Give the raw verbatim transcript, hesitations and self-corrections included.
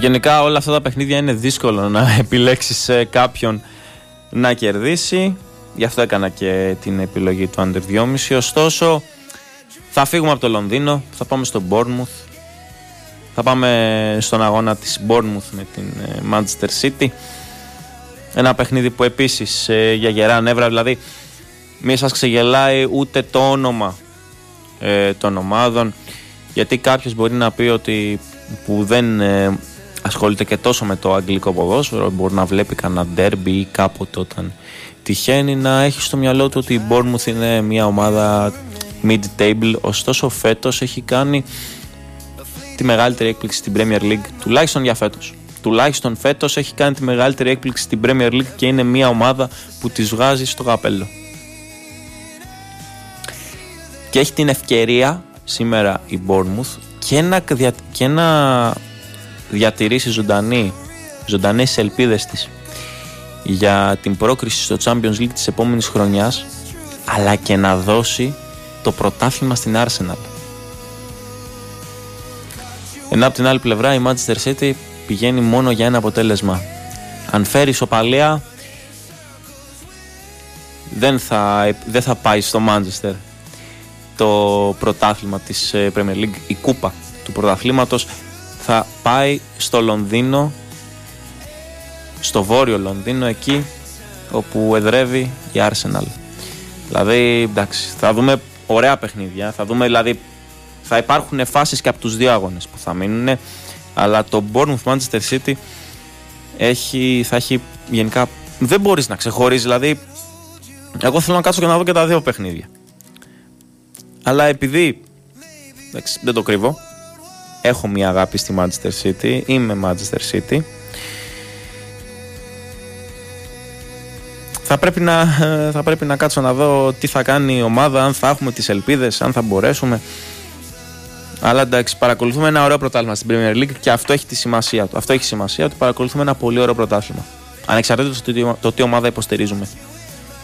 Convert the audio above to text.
Γενικά όλα αυτά τα παιχνίδια είναι δύσκολο να επιλέξεις κάποιον να κερδίσει. Γι' αυτό έκανα και την επιλογή του Under δυόμισι. Ωστόσο θα φύγουμε από το Λονδίνο, θα πάμε στο Bournemouth. Θα πάμε στον αγώνα της Bournemouth με την Manchester City. Ένα παιχνίδι που επίσης για γερά νεύρα, δηλαδή μη σας ξεγελάει ούτε το όνομα ε, των ομάδων, γιατί κάποιος μπορεί να πει ότι που δεν ε, ασχολείται και τόσο με το αγγλικό ποδόσφαιρο, μπορεί να βλέπει κανένα ντέρμπι ή κάποτε όταν τυχαίνει να έχει στο μυαλό του ότι η Bournemouth είναι μια ομάδα mid-table. Ωστόσο φέτος έχει κάνει τη μεγαλύτερη έκπληξη στην Premier League, τουλάχιστον για φέτος. Τουλάχιστον φέτος έχει κάνει τη μεγαλύτερη έκπληξη στην Premier League και είναι μια ομάδα που της βγάζει στο καπέλο. Και έχει την ευκαιρία σήμερα η Bournemouth και να, δια, και να διατηρήσει ζωντανή, ζωντανές ελπίδες της για την πρόκριση στο Champions League της επόμενης χρονιάς, αλλά και να δώσει το πρωτάθλημα στην Arsenal. Ενώ από την άλλη πλευρά η Manchester City πηγαίνει μόνο για ένα αποτέλεσμα. Αν φέρει ισοπαλία δεν θα, δεν θα πάει στο Manchester το πρωτάθλημα της Premier League, η κούπα του πρωταθλήματος, θα πάει στο Λονδίνο, στο βόρειο Λονδίνο, εκεί όπου εδρεύει η Arsenal. Δηλαδή εντάξει, θα δούμε ωραία παιχνίδια, θα δούμε, δηλαδή θα υπάρχουν φάσεις και από τους δύο αγώνες που θα μείνουν, αλλά το Bournemouth Manchester City έχει, θα έχει γενικά, δεν μπορείς να ξεχωρίσεις, δηλαδή εγώ θέλω να κάτσω και να δω και τα δύο παιχνίδια, αλλά επειδή εντάξει, δεν το κρύβω, έχω μια αγάπη στη Manchester City, είμαι Manchester City, θα πρέπει να, θα πρέπει να κάτσω να δω τι θα κάνει η ομάδα, αν θα έχουμε τις ελπίδες, αν θα μπορέσουμε. Αλλά εντάξει, παρακολουθούμε ένα ωραίο πρωτάθλημα στην Premier League και αυτό έχει τη σημασία του. Αυτό έχει σημασία ότι παρακολουθούμε ένα πολύ ωραίο πρωτάθλημα, ανεξαρτήτως το τι ομάδα υποστηρίζουμε.